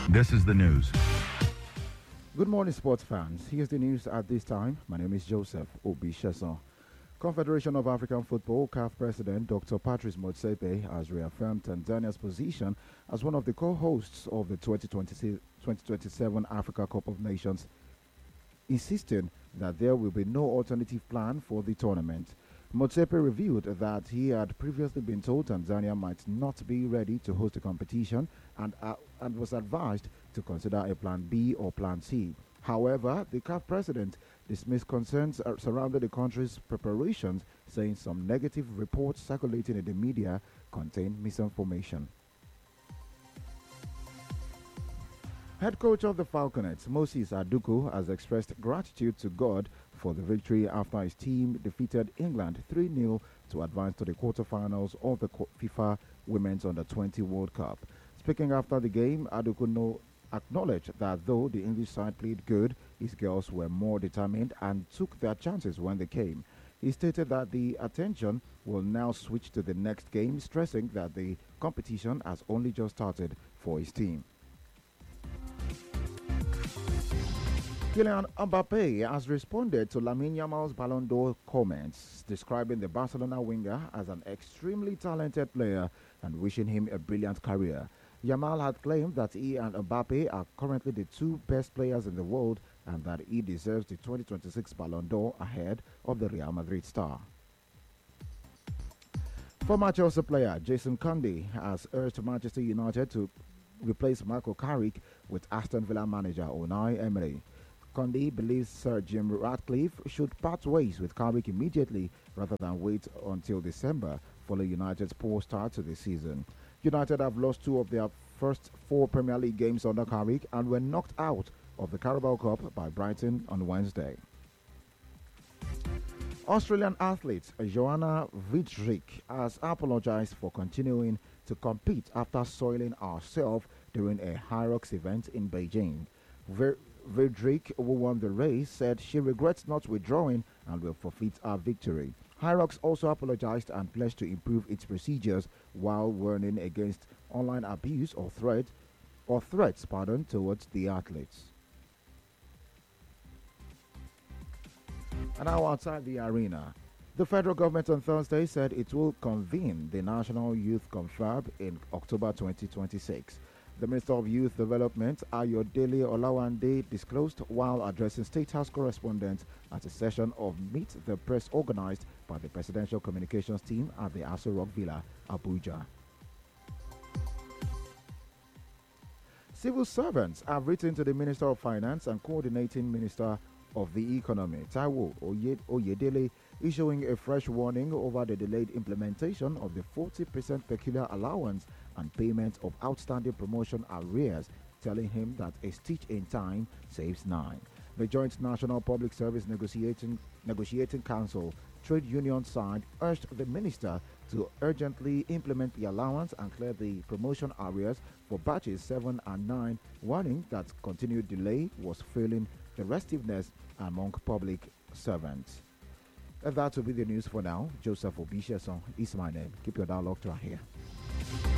This is the news. Good morning, sports fans. Here's the news at this time. My name is Joseph Obi-Sheson. Confederation of African Football (CAF) President Dr. Patrice Motsepe has reaffirmed Tanzania's position as one of the co-hosts of the 2027 Africa Cup of Nations, insisting that there will be no alternative plan for the tournament. Motsepe revealed that he had previously been told Tanzania might not be ready to host the competition and was advised to consider a plan B or plan C. However, the CAF president dismissed concerns surrounding the country's preparations, saying some negative reports circulating in the media contain misinformation. Head coach of the Falconets, Moses Aduku, has expressed gratitude to God for the victory after his team defeated England 3-0 to advance to the quarterfinals of the FIFA Women's Under-20 World Cup. Speaking after the game, Aduku acknowledged that though the English side played good, his girls were more determined and took their chances when they came. He stated that the attention will now switch to the next game, stressing that the competition has only just started for his team. Kylian Mbappe has responded to Lamine Yamal's Ballon d'Or comments, describing the Barcelona winger as an extremely talented player and wishing him a brilliant career. Yamal had claimed that he and Mbappe are currently the two best players in the world and that he deserves the 2026 Ballon d'Or ahead of the Real Madrid star. Former Chelsea player Jason Conde has urged Manchester United to replace Michael Carrick with Aston Villa manager Unai Emery. Conde believes Sir Jim Ratcliffe should part ways with Carrick immediately rather than wait until December following United's poor start to the season. United have lost two of their first four Premier League games under Carrick and were knocked out of the Carabao Cup by Brighton on Wednesday. Australian athlete Joanna Vidrich has apologized for continuing to compete after soiling herself during a Hyrox event in Beijing. Vidrich, who won the race, said she regrets not withdrawing and will forfeit her victory. Hyrox also apologized and pledged to improve its procedures while warning against online abuse or threats towards the athletes. And now outside the arena, the federal government on Thursday said it will convene the National Youth Confab in October 2026. The Minister of Youth Development, Ayodele Olawande, disclosed while addressing State House correspondents at a session of Meet the Press organized by the Presidential Communications Team at the Aso Rock Villa, Abuja. Civil servants have written to the Minister of Finance and Coordinating Minister of the Economy, Taiwo Oyedele, issuing a fresh warning over the delayed implementation of the 40% peculiar allowance and payment of outstanding promotion arrears, telling him that a stitch in time saves 9. The Joint National Public Service Negotiating Council trade union side urged the minister to urgently implement the allowance and clear the promotion arrears for batches 7 and 9, warning that continued delay was failing the restiveness among public servants. That will be the news for now. Joseph Obi-Sheson is my name. Keep your dialogue to here.